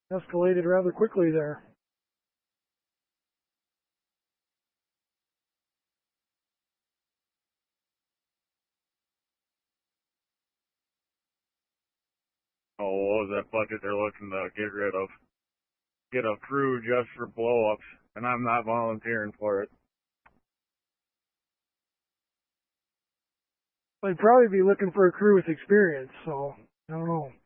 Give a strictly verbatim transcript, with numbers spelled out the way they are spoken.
escalated rather quickly there. Oh, what was that budget they're looking to get rid of? Get a crew just for blow-ups, and I'm not volunteering for it. I'd probably be looking for a crew with experience, so I don't know.